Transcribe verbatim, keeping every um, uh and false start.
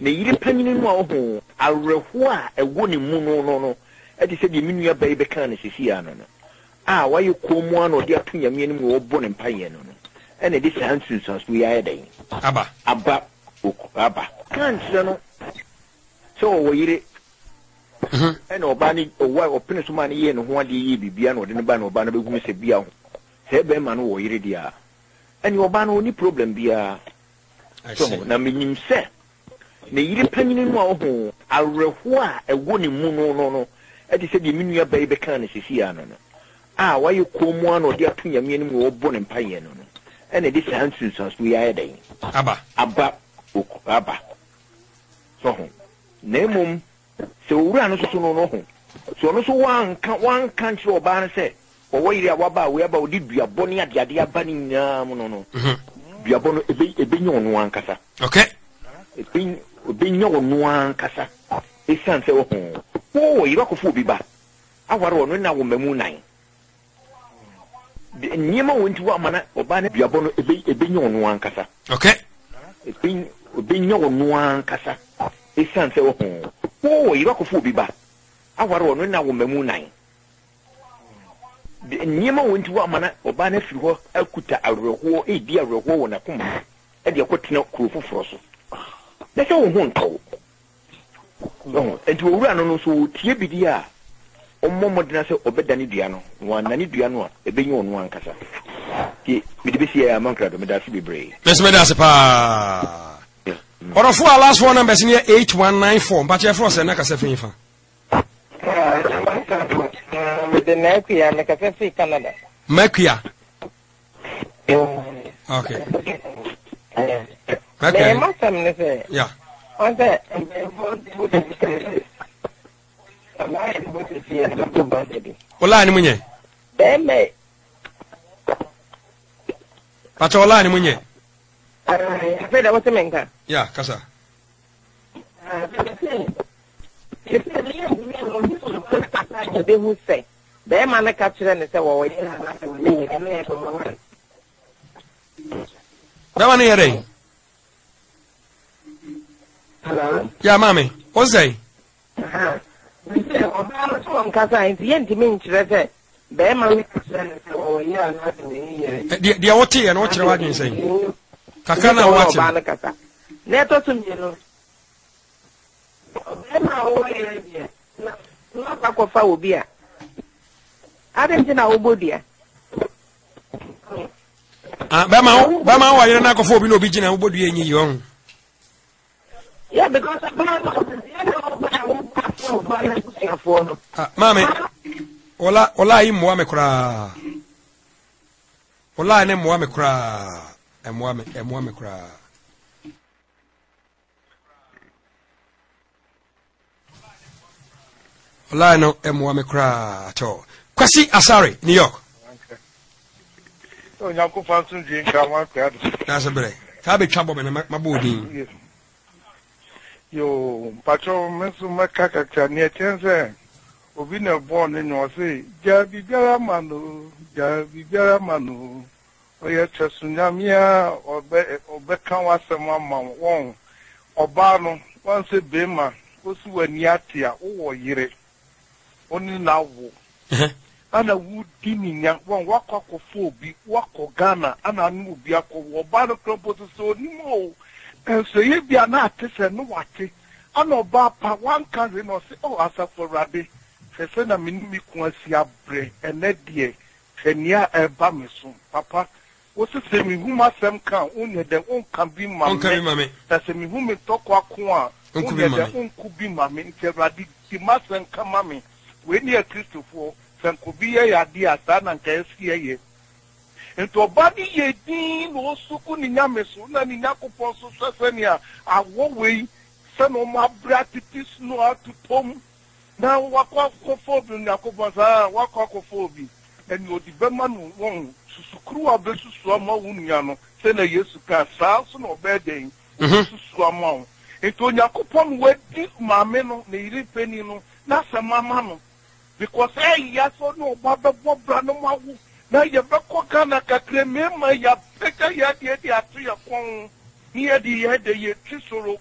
na yiri panyin no a ho awerɛho a ɛwɔ ne mu no no no ɛde sɛ de menua bai bɛka ne sisi ya no no a wayɛ komu ano de ato nyame no mu wɔbɔ ne mpayɛ no no ɛna de saa nsunsuanso yi ayɛ dan aba aba aba kan kyerɛ no sɛ ɔwɔ yire ɛna ɔba ne ɔwa ɔpene so ma ne yɛ ne ho ade yɛ bibia na ɔde ne ba na ɔba na bɛgu sɛ bia ho sɛ bɛma no wɔ yire dia ɛne ɔba no ni problem bia so na menyim sɛ na yire panyin no a ɔho awerɛho a ɛwɔ ne mu no no no ɛde sɛ de menua bai bɛka ne sisi ya no no a wayɛ komu ano de ato nyame no mu wɔbɔ ne mpayɛ no no ɛna de saa nsunsuanso yi ayɛ dan aba aba aba so ho na emom sɛ owura no so no no ho so no so wanka wanka nkyerɛ ɔbaa no sɛ ɔwɔ yiri a waba a we aba odi duabɔ ne adeade aba ne nyinaa mu no no duabɔ no ebe ebenya ɔno ankasa okay ebe ebenya ɔno ankasa esan sɛ wo ho wo yiri akɔfo obi ba aware ɔno na wo mamu nan nyema wonti wa mana ɔbaa ne duabɔ no ebe ebenya ɔno ankasa okay ebe ebenya ɔno ankasa esan sɛ wo ho wo yiri akɔfo obi ba aware ɔno na wo mamu nan nyema wonti wa mana ɔbaa na firi hɔ akuta awerɛhoɔ edi awerɛhoɔ wɔ n'akoma ɛde akɔtena kuro foforɔ so na sɛ wo ho nkawo no enti owura no no so tie bidi a ɔmmɔ mmɔdena sɛ ɔbɛda ne dua no wana ne dua no a ɛbɛnya ɔno ankasa ti mede bɛsi yɛ amankra do meda ase bebree mɛsɛ mɛda ase paa ɔrɔfo a last four numbers ne eight one nine four mpakyɛ frɔ sɛ na kasa fɛn fa the Mercury, make a free Canada. Mercury. Okay. Okay. Yeah. Ola ni munye. Deme. Pacha ola ni munye. Ah, feda wote menka. Yeah, kasa. Ah, they will say, the man a capture and say, well, that one hello? Yeah, mommy. What's that? Uh-huh. The man the Oti and what you're saying. Kakana watching. Let us know. Na akwafa obi a adịghị na obodia ah ba ma ba ma wa yere na akwafa obi na obi gina obodia enyi yo yeah because ah mame ola ola yi mo ame kura ola ne mo ame kura e mo ame e mo ame kura ola no e mo ame kura to Kwasi Asare New York o nyako fansun je nka wan kwa do na se bere ka be twa bo me na mabodi yo pacho mesu makaka cha ne tense obi na born no say ja bibiara manu ja bibiara manu o ye chesunyamia obe obe kan wasem ama won oba no wan se be ma osu wani atia wo yire oni na wo ana wu dininya won wakọ fobi wakọ Ghana ana nu bi akọ oba no kompoto so ni mo enso ye bia na atese no wate ana oba pa wan kan no say oh asaforade fese na minimi ku asia bre ene de fenia eba meso papa wo se se mi huma sem kan onye de on kan bi ma me se mi huma tokwa ko a onye de on ku bi ma me nterade ti ma sem kan ma me we ni a Christopher sen ko bi ye ya di asa na nka esie ye ento body ye din no suku ni nyame so na ni nyakopon so seseni a awo we se no ma bratitis no atupom na wakwa kofobi nyakopon sa wakwa kofobi eni odi bema no won susukuru abesusu ama wunya no se na Yesu ka sa so no be den susu ama ento nyakopon we di maame no na iri peni no na se mama no because eh ya so no baba bobra no mawu na ye beko kana kakre mema ya peka ya die die atu ya kon ni ye di ye de ye tisoro